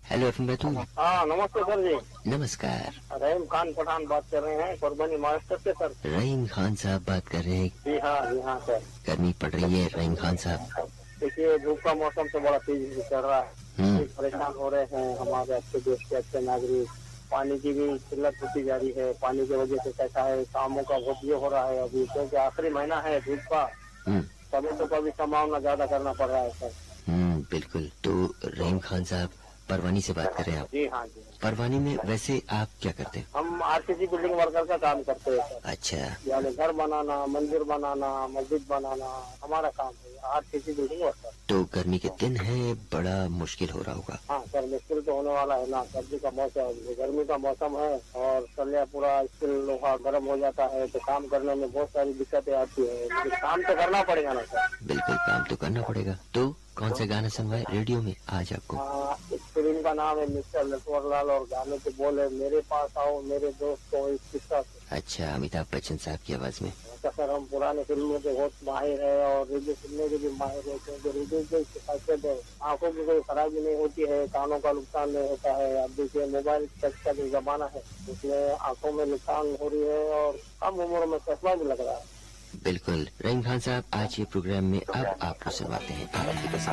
Hello FM Betul. हाँ नमस्ते sir जी। नमस्कार। रहीम खान पठान बात कर रहे हैं कुर्बानी महाराष्ट्र से सर। रहीम खान साहब बात कर रहे हैं। जी हाँ सर। गर्मी पड़ रही है रहीम खान साहब। देखिए धूप का मौसम तो बड़ा तेजी से चल रहा है, परेशान हो रहे हैं हमारे अच्छे देश के अच्छे नागरिक। पानी की भी किल्लत होती जा रही है, पानी की वजह से कैसा है कामों का बहुत ये हो रहा है अभी, क्योंकि आखिरी महीना है धूप का, टमेटो का भी संभावना ज्यादा करना पड़ रहा है सर। बिल्कुल। तो रहीम खान साहब परवानी से बात कर रहे हैं आप? जी हाँ जी। परवानी में वैसे आप क्या करते हैं? हम आरसीसी बिल्डिंग वर्कर का काम करते हैं सर। अच्छा। यानी घर बनाना, मंदिर बनाना, मस्जिद बनाना हमारा काम है, आरसीसी बिल्डिंग वर्कर। तो गर्मी के दिन है, बड़ा मुश्किल हो रहा होगा। हाँ सर मुश्किल तो होने वाला है ना, सर्दी का मौसम, गर्मी का मौसम है और सलिया पूरा स्टील लोहा गर्म हो जाता है तो काम करने में बहुत सारी दिक्कतें आती है, लेकिन काम तो करना पड़ेगा ना सर। बिल्कुल काम तो करना पड़ेगा। तो कौन सा गाना सुनवाए रेडियो में आज आपको? इस फिल्म का नाम है मिस्टर नटवरलाल और गाने के बोल है मेरे पास आओ मेरे दोस्त को इस किस्सा से। अच्छा, अमिताभ बच्चन साहब की आवाज में। अच्छा सर, हम पुराने फिल्मों के बहुत माहिर है और रेडियो सुनने के भी माहिर है, क्योंकि रेडियो की खासियत है आंखों की कोई खराबी नहीं होती है, कानों का नुकसान नहीं होता है। अब देखिए मोबाइल टच का जो जमाना है उसमें आंखों में नुकसान हो रही है और कम उम्र में चश्मा भी लग रहा है। बिल्कुल। रहीम खान साहब आज ये प्रोग्राम में अब आपको सुनवाते हैं आपकी पसंद